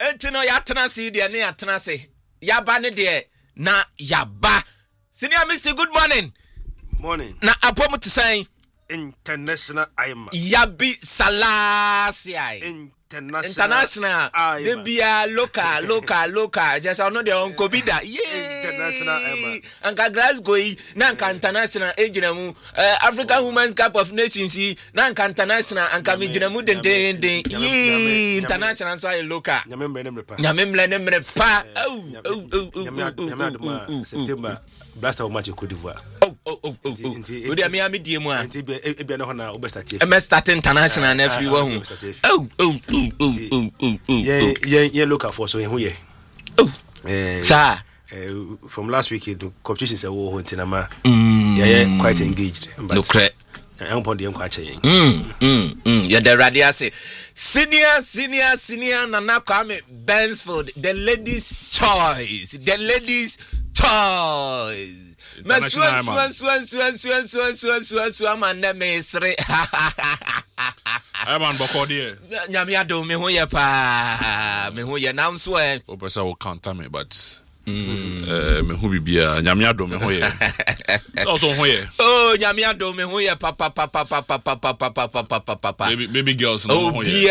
entino ya tena si de ne ya tena se. Yaba ne de na yaba. Senior Mr. Good morning. Morning. Na apomu tisai. International Aima. Yabi Salasia. International. They be a local. Just I know they on Covida. Yeah. International Aima. Anka Glasgow. Nanka international. Ejinamu. African Women's Cup of Nations. Nanka international. Anka mijinamu den. Yeah. International so local. Nyamemle nemre pa. Oh. September. Blast of match Cote d'Ivoire. Oh. Odi ami ami die mu a. Nti e na ho na obestati. E start international na free one. Oh. Yeah, local for so hu ye. Oh. Sir. From last week the competition say wo huntinama. Yeah, quite engaged. No credit. I'm pon dem kwa che. Yeah, the radio say senior Nana Kwame Bensford, the ladies' choice. Swan man mesre. I man bokodi. Nyamia do me ho ye pa. Me ho ye now so e. O pesa will counter me but me hu bibia nyamia do me ho ye. So ho ye. Oh, nyamia do me ho ye papa. Baby girls no ho ye.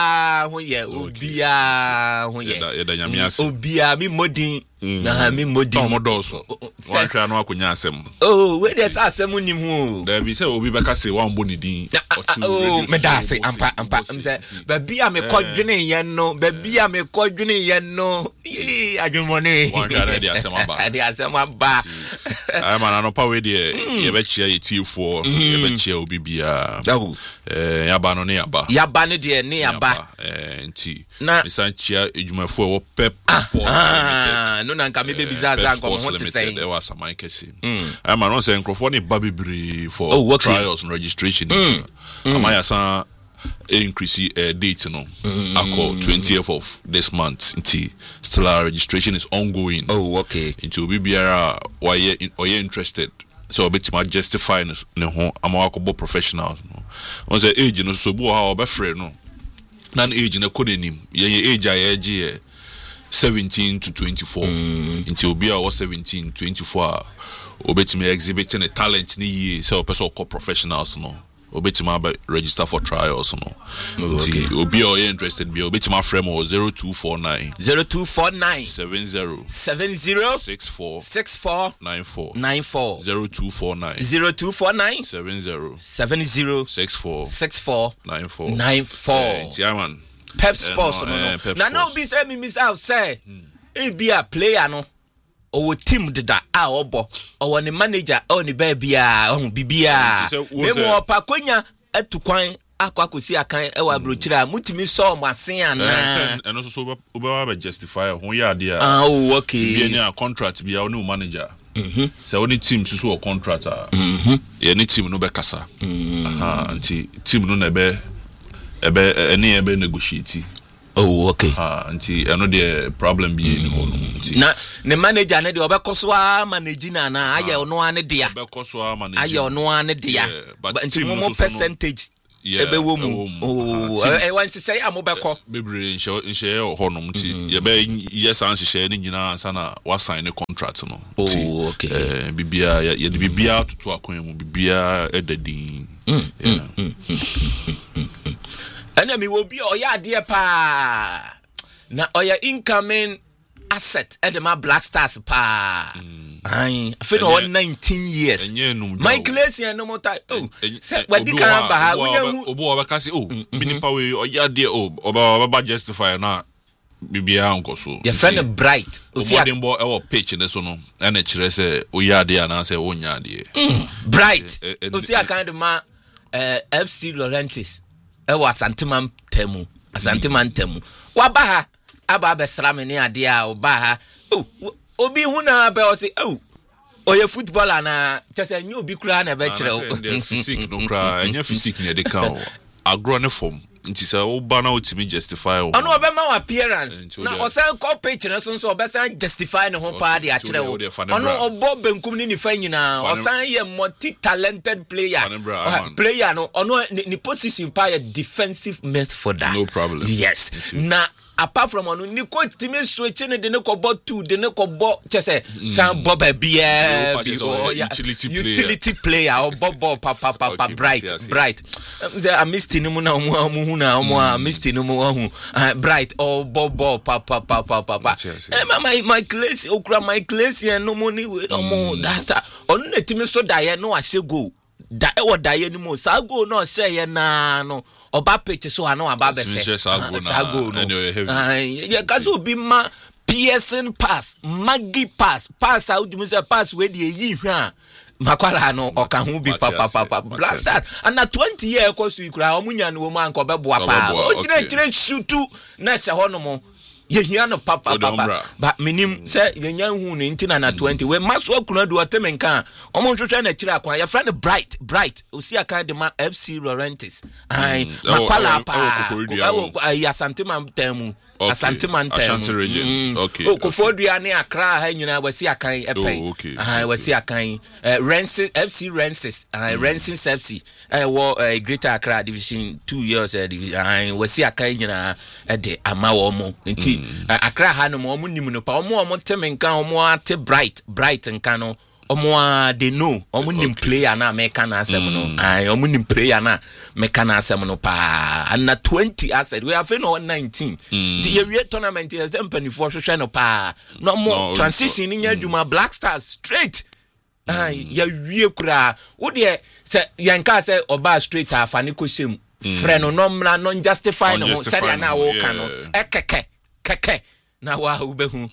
Obia ho ye. Ye da nyamia se. Obia mi modin. Na mi modin. Tom doso. Wan kra no akonya asem. Oh, we dey say asem nim ho. There be say obi beka say wan bo ni din. Oh, me da say ampa. Am say baby a me kodwene yen no. Adwumone. Wan kra dey asem aba. Dey asem aba. I man no pa we dey ye be chia ye tiefo, ye be chia obi bia. Yaba no ne yaba. Yaba ne de ne yaba. Nti. Me san chia edwumafo e wo pep sports. No na nka me be bizaza nko ho te say. There was some kesi. I man no say nkrofo ne babibri for trials and registration. Amaya san increase date no. Ako 20th of this month. Nti still our registration is ongoing. Oh, okay. Into obi biara why you interested. So bit ma justify ne ho amawakobo professionals no. On say age no so bu ha obefre no. Nan age na kodenim. Ye age aye 17 to 24 until be our 17 24 obetime exhibiting a talent ni ye so person call professionals no obetime register for trials no okay obi o interested be obetime frame 0249 70 64 94 0249 70 64 94 Chairman Pep Sports no. Na be say me miss out say e be a player no. O team dida a obo. O ne manager o ne baby a o bibia. Me mo pakonya atukwan akwakosi akan e wa brochira mutimi so masen ana. Eno so oba justify ho ya de a. Oh, okay. Be any contract be a no manager. So only team so o contractor. Any team no be kasa. Anti team no na be ebe negotiate. Oh, okay. Anti eno the problem be in home. Na ne manager na de obekoso a manage na aye ono ane dia. Obekoso a manage. Aye ono ane dia. But nti mo percentage ebe wo mu. Oh, e wan say amobeko. Bebre nche honom nti ye be yes an hye ne nyina ansa na wa sign the contract no. Oh, okay. Bibia ye de bibia tutu akwan mu bibia edadin. Enemy will be oya dear pa na oya incoming asset edema Black Stars pa I feel no 19 years my class no more time say we di kan ba ha obo obeka say binipa we oya dear oba justify na bibia anko so your friend bright osi adembo e wo pitch ne so no na kire say oya dear na say onya dear bright osi akand ma FC Laurentis ewa Asanteman temu wabaha aba besrame ne ade a obaha obi hu na be o say oye footballer na chese nyu obi kura na be kire o physique no kra enya physique ne de kan agro ne form nti say oba na otimi justify o ono obe ma appearance na osan call page na so obesan justify ne ho pa de a kire o ono obo benkum ni fa nyina osan ye multi talented player no ono ni position pa ye defensive midfielder no problem yes na apart from on ni coach team switch ne de ne kobo 2 de ne kobo chese san boba bia utility player or bobo papa okay, bright I missed no mu na omu na omu missed no mu hu bright or bobo papa my class okura my class no money we no more that's that on the team so die no ahye go da e wo die ni mo sa go no share na no oba pitch so ano aba be se sa go no ya gazo bi ma Pearson pass Maggie pass out you say pass we dey yi hwa makwala no oka hu bi papa blast that and na 20 year course you kura omunya no mo anko be boa pa o kire shutu na se ho no mo ye hia no papa but minim say ye nya hu no ntina na 20 we maso akuna do atemenka omo hwehwe na kire akwa ya friend bright osi aka de ma FC Laurentis ai makwala pa ya santima temu Asante region. Okay. Kofodua ne Accra ha nyina wasi akan epen. Wasi akan Rensis FC Rensis. Rensis FC. Wo Greater Accra Division 2 years wasi akan nyina de ama wo mo. Nti Accra ha no mo nim no pa mo temenka mo ate bright nka no omo they know omo nim player na meka na asem no omo nim player na meka na asem no pa and na 20 asset we have no 19 the year tournament is empany for hwehwe no pa no more transition in adwuma Black Stars straight ya wie kura wo de se yanka se oba straight afa ne ko sem frɛ no nomra non justify no said na wo kan no keke na wa ubehu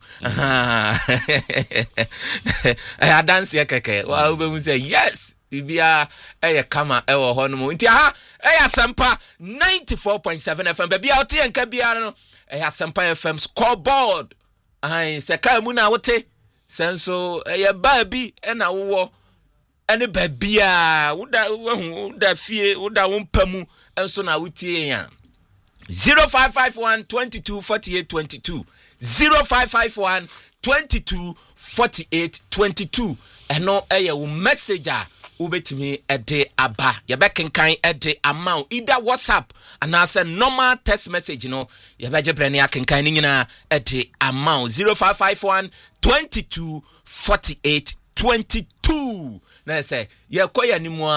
I dance ye keke wa ubehu say yes bibia kama ewo ho no mo nti Asempa 94.7 FM bibia ote enka bia no Asempa FM scoreboard se ka mu na wote senso ba bi na wo ene babia woda fie woda wompamu enso na wotie ya 0551 22 48 22 0551 22 48 22 eno wo messenger ubetimi ede aba ye be kenkan ede amount either WhatsApp and as a normal text message no ye be je brane akenkan ni nyina ede amount 0551 22 48 22 na say ye koya ni mo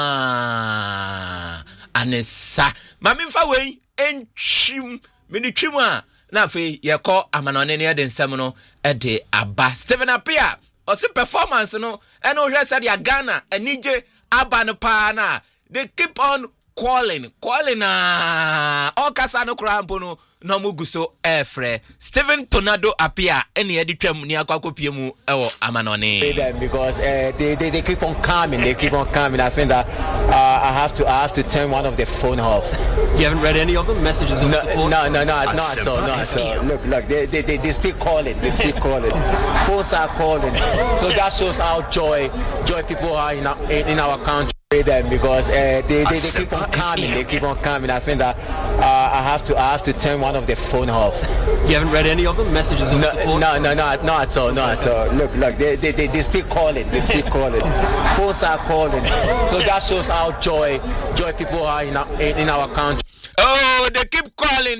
anesa mami fa we enchim minitwim a na fe ye ko amanone ne de nsem no ede aba Stephen Apia o se performance no eno hwe said ya Ghana anije aba no pa na they keep on calling all kasa no krampo no no muguso efre Stephen Tornado Apia ene edi twam ni akwakopie mu ewo amanone because they keep on coming I think that I have to turn one of the phone off. You haven't read any of them messages of support? No, not at all. Look, they still calling. Phones are calling. So that shows how joy people are in our country. Them because they keep on coming. I think that I have to turn one of the phone off. You haven't read any of them messages of support? No, not at all. Look, they still calling. Phones are calling. So that shows how joy people are in our country. Oh, they keep calling.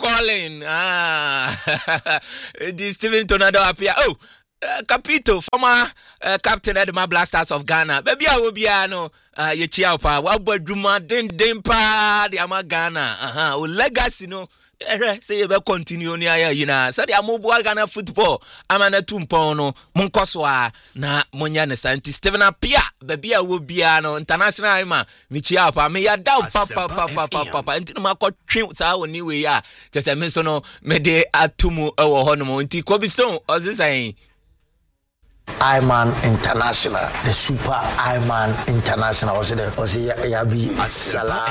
The Stephen Tornado Apia. Oh, Capito, former captain at the Black Stars of Ghana. Baby, I will be no. Ye chia pa. Wa boduma den pa. The ama Ghana. O legacy no. Say you be continue ni aya yina. Say the amobu Ghana football. Amana tumpo no. Munkoswa na munya ne santi. Stephen Apia. Baby, I will be no international ima. Mi chia pa. Me ya down papa. Enti no makọ twin sa woni we ya. Just say me so no me de atumu ewo ho no mo. Enti Kobe Stone ozi say Iman International, the Super Iman International. Was Yabi Salah?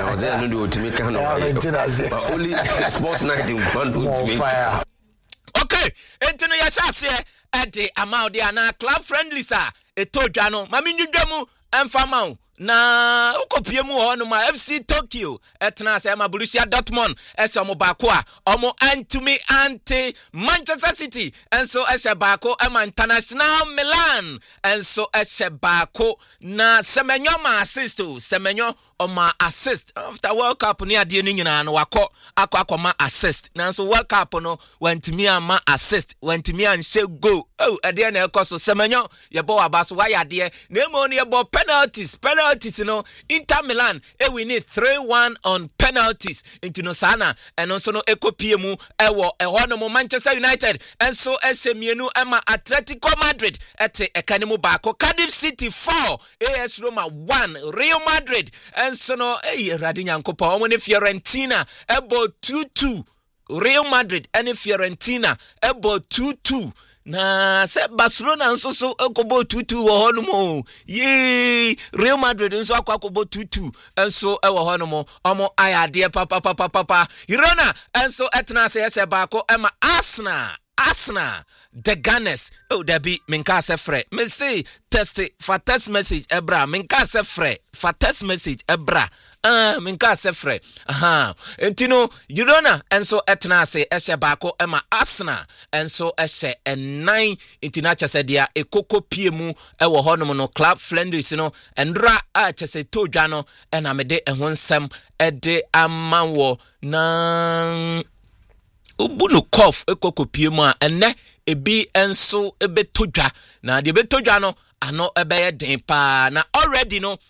Only sports night in fire. Okay, Anthony Yasase at the amount they are now club friendly, sir. A tojano, Maminu Demu and Famau. Na ukopiemu ono ma FC Tokyo etna se ma Borussia Dortmund eso mo bakwa omo antumi anti Manchester City enso eshe bako ema International Milan enso eshe bako na Semenyo ma assist Semenyo oma assist after World Cup ni ade ni nyina no wakọ akọ assist nanso World Cup no wantimi ama assist wantimi anhye goal ade na ekoso semenyo yebo abaso wayade na emo no yebo penalties no Inter Milan we need 3-1 on penalties into no sana eno so no ekopie mu ewo eho no Manchester United enso esemienu ama Atletico Madrid ete ekanemu baako Cardiff City 4 AS Roma 1 Real Madrid enso no Radinyankopa omo ne Fiorentina ebo 2-2 Real Madrid and Fiorentina ebo 2-2 na se Barcelona nso so akobo 2-2 wo hono ye Real Madrid nso akobo 2-2 enso e wo hono omo ayade papa Girona enso etna se yese baako ema Arsenal the Gunners there be minka se frɛ me say text message ebra minka se frɛ for text message ebra minka se frɛ entino Girona enso etna se ehye baako ema Arsenal enso ehye enan entina chese dia ekoko pie mu ewo honom no Club Flanders no endra a chese todwa no ena mede ehon nsem ede amawo na Ubunu kof ekokopie mu a enne ebi enso ebetodwa na de betodwa no ano ebeye den pa na already no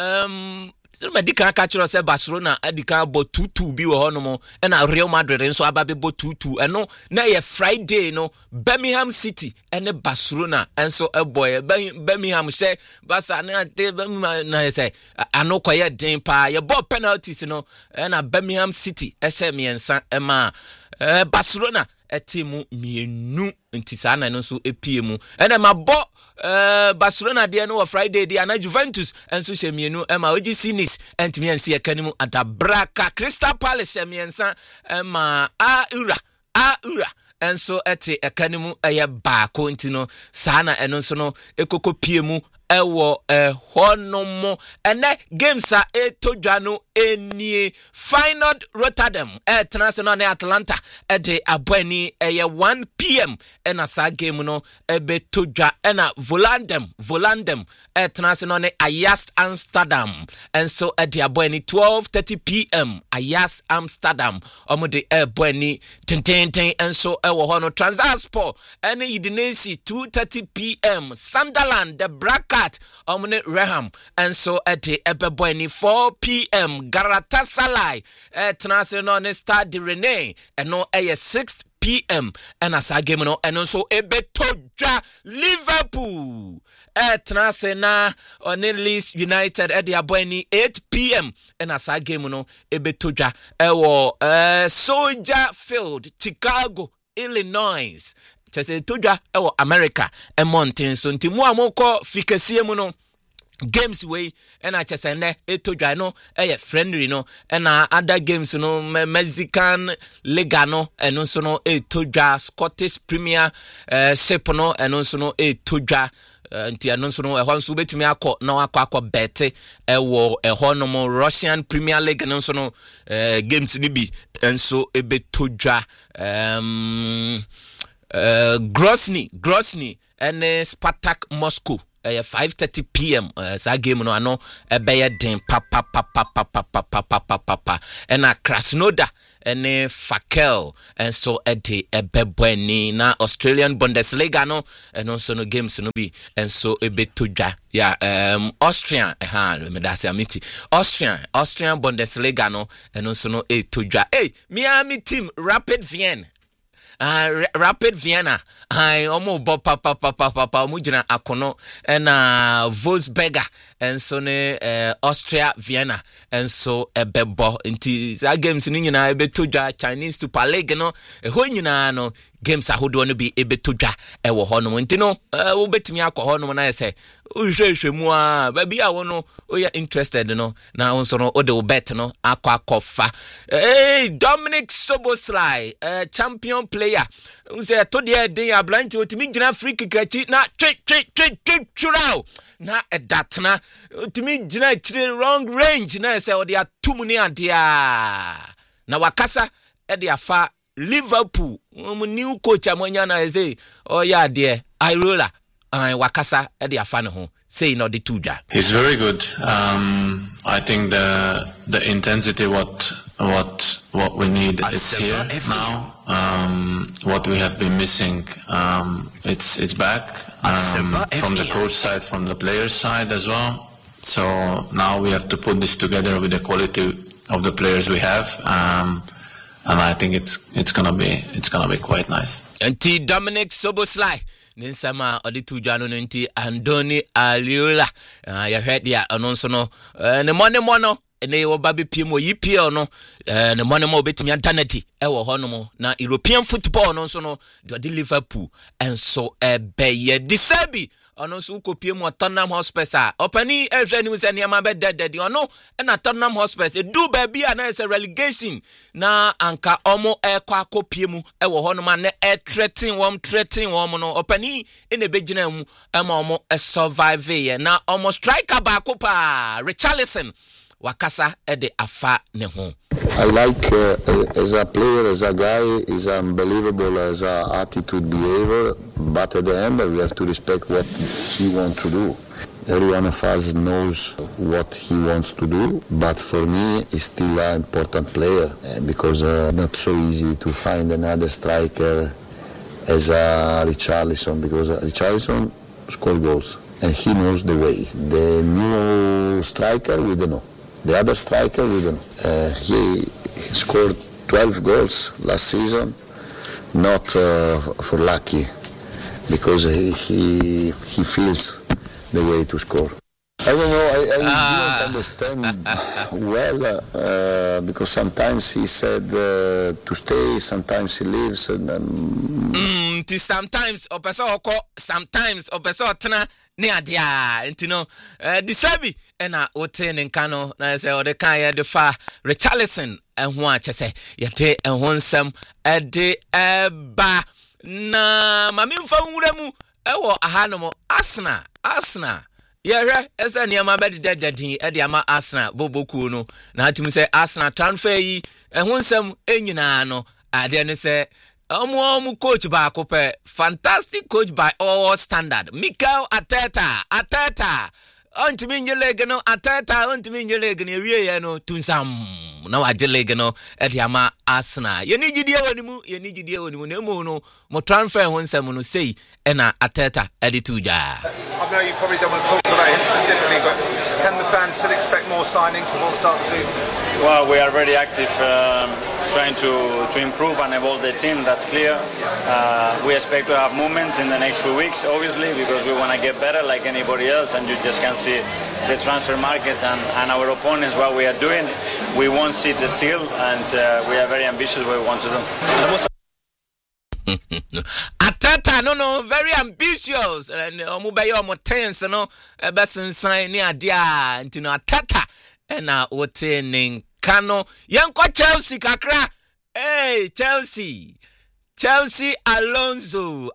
medika ka kiro se Barcelona adika bo 2-2 bi wo hono na Real Madrid nso ababe bo 2-2 eno na ye Friday no Birmingham City ene Barcelona enso eboy Birmingham she Barca na te na say ano koye den pa ye bo penalties no na Birmingham City ehye miensa ema Barcelona etimu mienu ntisa na no so epie mu ene mabo Barcelona de no Friday de na Juventus enso hye mienu ema OGC Nice entimi ense yakanimu adabraka Crystal Palace hye miensa ema aura enso eti ekanimu eye baako ntino sana eno so no ekoko pie mu ewo honomo ene games a etodwa no enie Feyenoord Rotterdam transnational na Atlanta eje abani 1 p.m. ena sa game no ebe todwa ena Volendam transnational na Ajax Amsterdam enso eje abani 12:30 p.m. Ajax Amsterdam omode ebani tenten enso ewo hono Transport ene Udinese 2:30 p.m. Sunderland the Bracket omne Reham enso ete ebeboani 4 p.m. Galatasaray transnational ne Stade Rennais eno 6 p.m. and as a game no and also ebetodwa Liverpool transnational on Leeds United at the abani 8 p.m. and as a game no ebetodwa ewo Soldier Field Chicago Illinois chese todwa ewo America e mountain so ntimu amoko fikesie mu no games way and I just ne etodwa no friendly no and other games no Mexican Liga no and also no etodwa Scottish Premier Ship no and also no etodwa nti anonso no ehon so betimi akọ na akọ bet ewo ehon no Russian Premier League anonso no games ni bi enso ebetodwa Grozny and Spartak Moscow 5:30 p.m. Sa game no ano ebeye den papa and a Krasnodar and Fakel and so ede ebebweni na Australian Bundesliga no and also no games no be and so ebetodwa Austrian Austrian Bundesliga no and also no etodwa Miami team Rapid Vienna omo bo papa mujina akono na Wolfsberger and so ne Austria Vienna and so ebebo nti za games ni nyina ebetodwa Chinese Super League no ho nyina no games ahodo no bi ebetodwa ewo ho no nti no wo betimi akọ ho no na yese ohwehwemu a ba bia wo no oya interested no na wonso no o de bet no akọfa Dominic Soboslai champion player unse to de den ablanti otimi gina free kick achi na churao na edatna otimi gina chire wrong range na se o de atum ni adia na wakasa e de afa Liverpool new coach amanya na say oh yeah there I roller wakasa e de afa ne ho say no the tuja. It's very good. I think the intensity what we need is here now. What we have been missing, it's back from the coach side, from the players side as well. So now we have to put this together with the quality of the players we have, and I think it's gonna be quite nice. And Dominic Soboslai. Ninsama oditu jano nti Andoni Aliola ya heard ya anonso no ne mono ne wo ba be piem yipie no ne mo betimi antanati e wo hono na European football no so no de Liverpool enso ebeye disabi ono so kopie mu Tottenham Hotspur opani ehwe ni se niam be dead ono na Tottenham Hotspur do baby na is relegation na anka omo ekwa kopie mu e wo hono ma na threaten wom no opani ene begina mu ma omo survive na omo striker ba ko pa Richarlison wakasa ede afa ne ho. I like as a player, as a guy, is unbelievable as a attitude, behavior, but at the end we have to respect what he wants to do. Every one of us knows what he wants to do, but for me he's still an important player because not so easy to find another striker as a Richarlison, because Richarlison scores goals and he knows the way. The new striker, we don't know. The other striker, we don't know. He scored 12 goals last season, not for lucky, because he feels the way to score. I don't know, I don't understand well, because sometimes he said to stay, sometimes he leaves. Sometimes, sometimes, tena. Ne adia ntino disabi na wote ne nka no na se ode kan ye de fa Richarlison ho a chese yete ho nsam de ba na mamimfa nwura mu ewo ahanom Arsenal yehwe ese niam abedi dedadin e de ama Arsenal boboku no na atum se Arsenal transfer yi ho nsam enyina no ade ne se Omu coach ba kope fantastic coach by all standard. Mikel Arteta. Ontimi njelege no Arteta ontimi njelege ne wie no tunsam na wajelege no ediama Arsenal. Yeni gidie wonimu na emu no mo transfer ho nsem no sei na Arteta edituja. I know you probably don't want to talk about him specifically, but can the fans still expect more signings before the start of the season? Well, we are very active, trying to improve and evolve the team, that's clear. We expect to have movements in the next few weeks, obviously, because we want to get better like anybody else, and you just can see the transfer market and our opponents, what we are doing. We won't sit still, and we are very ambitious what we want to do. Ateta no very ambitious and omubayo omo tense no ebesensan ni adia ntino Ateta na wote ninkano yenko Chelsea kakra Chelsea Alonso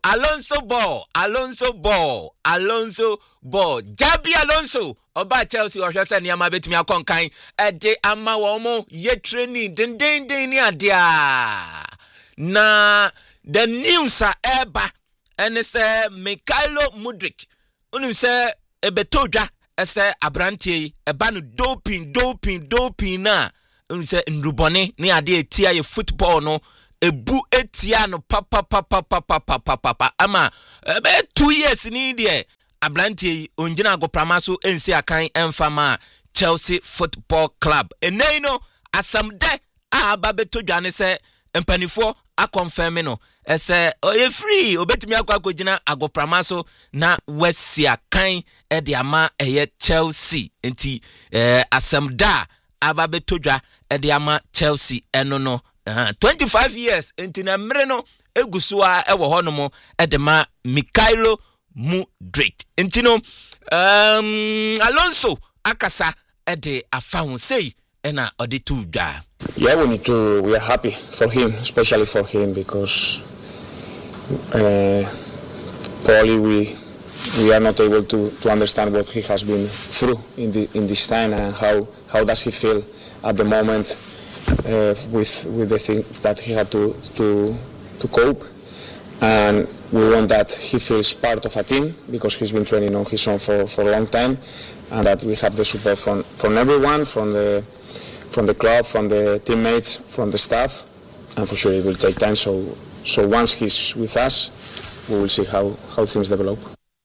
ball Jabi Alonso oba Chelsea ohwese ne ama betimi akonkan ede ama wo mo ye training den ni adia na the news eba and say Mikhailo Mudryk unim say ebetodwa ese abrantie eba no doping na unim say nrubone ne ade etia ye football no ebu etia no papa ama ebe 2 years ni de abrantie onjina agoprama so ensi akan emfama Chelsea Football Club enei no asamde aba betodwa ne say empanifo a confirm no ese oye free obetimi akwa agoprama so na wasia kan e de ama eye Chelsea enti asamda aba betodwa e de ama Chelsea eno no 25 years enti na mre no egusua e wo hono e de ma Mikhailo Mudryk enti no Alonso akasa e de afa hu sei ena odi tudwa. Yeah, we are happy for him, especially for him, because probably we are not able to understand what he has been through in this time, and how does he feel at the moment with the things that he had to cope. And we want that he feels part of a team because he's been training on his own for a long time, and that we have the support from everyone, from the club, from the teammates, from the staff, and for sure it will take time. So once he's with us, we will see how things develop.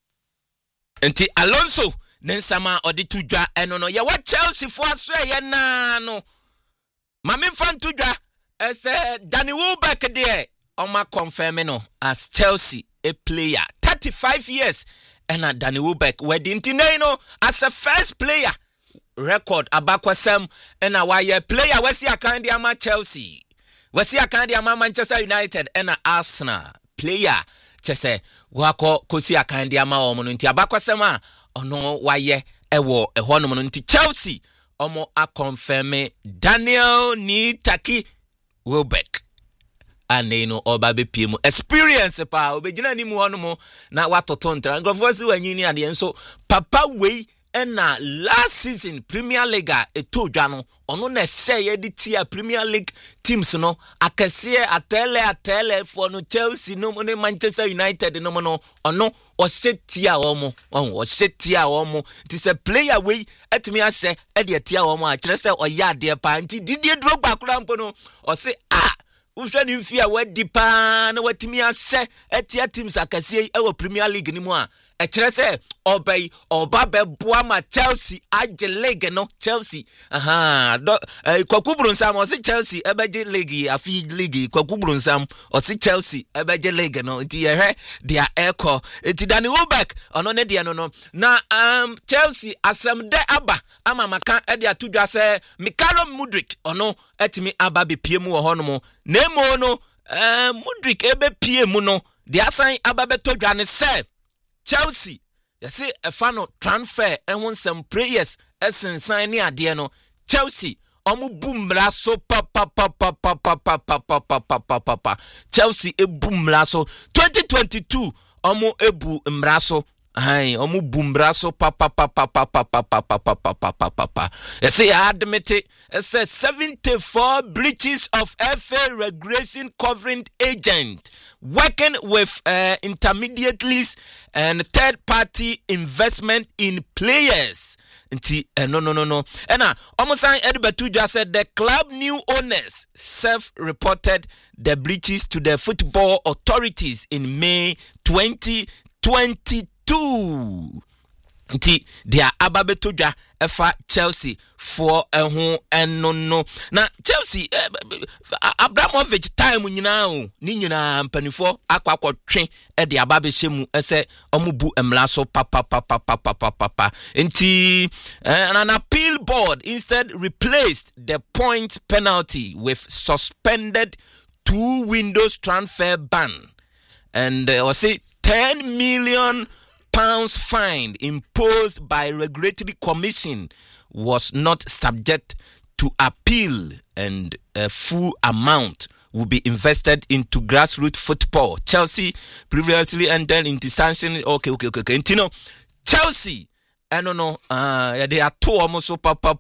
Enti Alonso nensama odi tudwa eno no ye wa Chelsea fo aso ye na no mame fan tudwa ese Danny Welbeck de oma confirm no as Chelsea a player 35 years and Danny Welbeck wedding tinay no as a first player record abakwasam and a why player wesi akandi ama Chelsea wesi akandi ama Manchester United and Arsenal player chese wako kosi akandi ama omo nti abakwasam a ono waye ewo ehonom no nti Chelsea omo a confirm Daniel Nitaki Welbeck aneno oba be piem experience pa obegina ni mu hono na watoto ntra ngrofo si wanyini ade enso papa wei na last season Premier League etodwa no ono na share di tia Premier League teams no akese atele for no Chelsea no ne Manchester United no no ono o setia omo o setia omo it is a player wei etimi ahye e de tia omo a kire se o ya de pa nti Didier Drogba kura mpo no o se Usha ni mfia wedi pa na watimi ase etia teams akase ewo Premier League ni mu a kire se obey oba beboa ma Chelsea age league no Chelsea kwakubronsam o se Chelsea ebeje league afi league kwakubronsam o se Chelsea ebeje league no nti yehwe dia echo nti Danny Welbeck ono ne dia no na Chelsea asem de aba ama maka e dia tudwa se Mikhailo Mudryk ono etimi aba be pie mu wo hono Nemo no Mudryk ebe pie mu no dia san aba betodwa ne se Chelsea yesi a final transfer and won some prayers esensan ni ade no Chelsea omu bumra so pa Chelsea ebumra so 2022 omu ebu mraso omu bumbraso pa yesi admit it says 74 breaches of FA regulation covering agent working with intermediaries and third party investment in players. No. And almost Edbertu just said the club new owners self-reported the breaches to the football authorities in May 2022. Nti dia ababetodwa efa Chelsea for eho enono na Chelsea Abramovich time nyina o ni nyina mpanifo akwakotwe e de ababehemu ese omubu emlaso papa nti an appeal board instead replaced the point penalty with suspended 2 windows transfer ban and was say 10 million pounds fine imposed by regulatory commission was not subject to appeal, and a full amount will be invested into grassroots football. Chelsea previously entered into sanction. Okay. Intino Chelsea. I don't know. They are two almost so papa.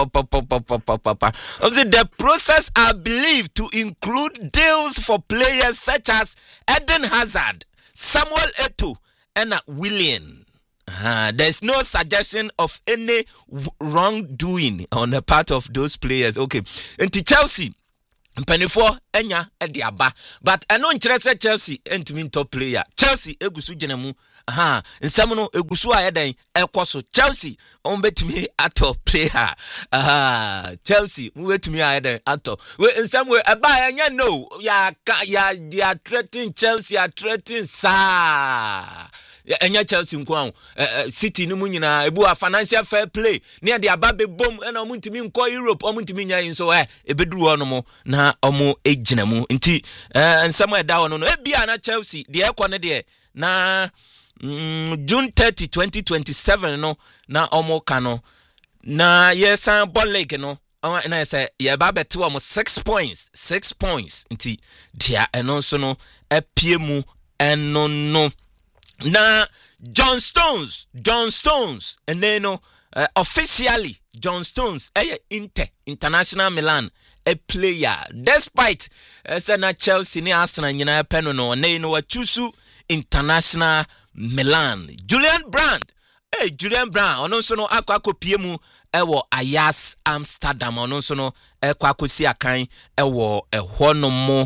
The process are believed to include deals for players such as Eden Hazard, Samuel Eto'o, and Willian. There's no suggestion of any wrongdoing on the part of those players. Okay. And to Chelsea, Penifo enya ediaba, but I know interest Chelsea entimin top player. Chelsea egusu jenemu. Nsamuno egusu ayeden ekwoso. Chelsea ombetimi ato player. Chelsea muwetimi ayeden ato. We nsamwe aba enya no. Ya threatening Chelsea, are threatening sa. Enya Chelsea nko City no munyina ebu a financial fair play ne de ababe bom na omuntimi nko Europe omuntimi nya yin so ebeduru ono mo na omo ejina mu nti nsam eda ono no ebia na Chelsea de ekọ ne de na June 30 2027 no na omo ka no na yesan ball league no na say ye ba beti omo 6 points nti dia eno so no epie mu eno no na John Stones and then officially John Stones International Milan a player despite na Chelsea ni Arsenal nyina peno no na no wachusu International Milan. Julian Brand ono so no akwa mu ewo Ajax Amsterdam ono so no ekwa si akan ewo ehono mo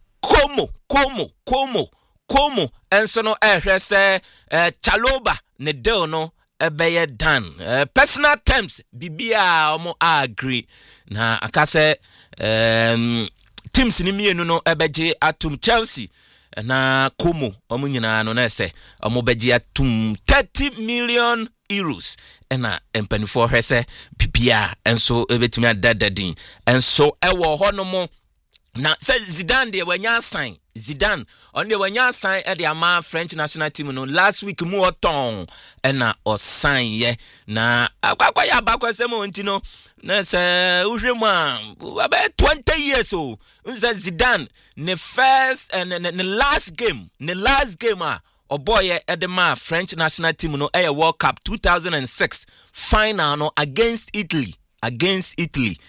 Como enso no ehwe se Chaloba ne deal no ebeye done. Personal terms bibia omo agree na akase teams ni mienu no ebeje atum Chelsea na Como omo nyina no na ese omo beje atum 30 million euros na empanifo hwese bibia enso ebetimi adadadin enso ewo hono mo na say Zidane de wanya sign Zidane on the wanya sign at the ama French national team no last week mu oton na o sign ye na akwa ya bakwa semo ntino na say uhwemu about 20 years o say Zidane ne first and the last game Oboye edema French national team no air World Cup 2006 final no against Italy against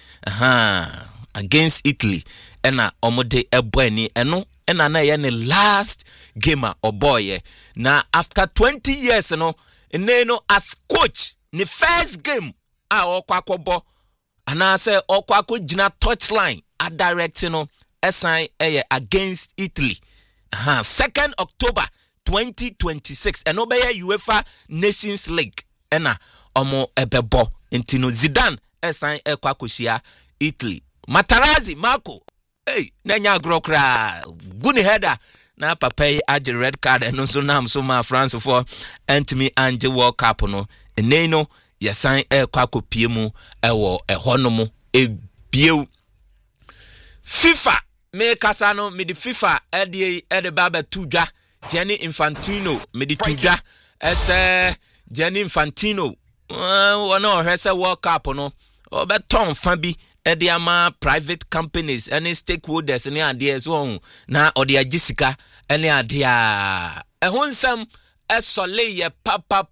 Italy ena omode eboani eno ena na ye ne last game Oboye na after 20 years no no as coach ne first game okwakobo ana say okwako gina touchline a direct no esan against Italy 2nd October 2026 eno be UEFA Nations League ena omo ebebo intino Zidane esan ekwakosia Italy Matarazzi Marco nanya grokra guni header na papa age red card eno so nam so ma France for entimi anje World Cup no eneno yesan kwakopie mu ewo ehonomo ebiew FIFA me kasano me di FIFA ede baba tudwa Gianni Infantino me di tudwa ese Gianni Infantino wono hwese World Cup no obeton fa bi Ediama private companies any stakeholders any ideas on na or the Jessica any idea ehonsam esole ye papa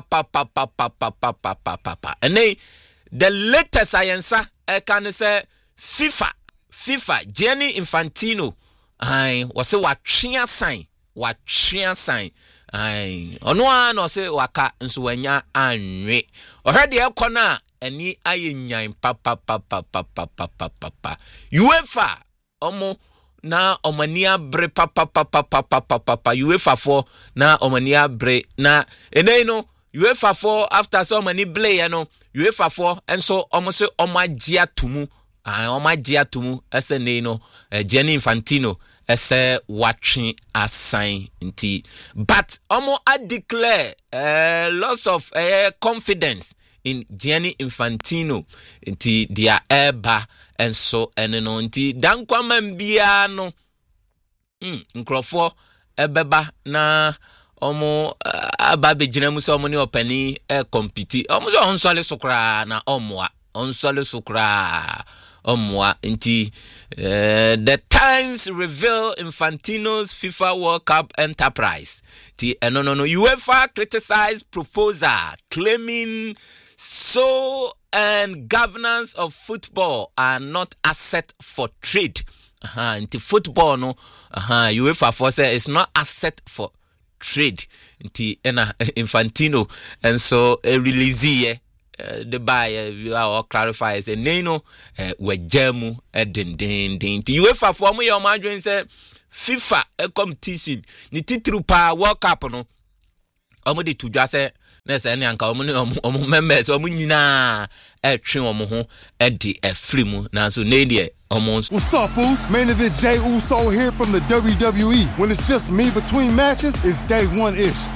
and the latest science can say FIFA Gianni Infantino was a watching sign ono ano se waka nso wanya anwe already ekona ani ayenyan papa UEFA omo na omania bre papa UEFA for na omania bre na no UEFA for after so many play no UEFA for enso omo se omagia tumu ese no Gianni Infantino ese watching assign nti but omo declare loss of confidence in Gianni Infantino nti dia eba enso eneno nti dankwa mambia no nkrofo ebeba na omo ababe gina muso omo ni opani compete omo so onsole sokra na onsole sokra omwa nti the Times reveal Infantino's FIFA World Cup enterprise. No UEFA criticized proposal claiming so and governance of football are not asset for trade. Nti football no UEFA for say it's not asset for trade. Nti Infantino and so release the buyer will clarify say neno wejemu din the UEFA for me your margin say FIFA competition ni titru pa World Cup no omo de tudwa say na say ne anka omo members omo nyina twen omo ho di free mu na so na dey omo. What's up, fools? Main event Jey Uso here from the WWE. When it's just me between matches, it's day one-ish.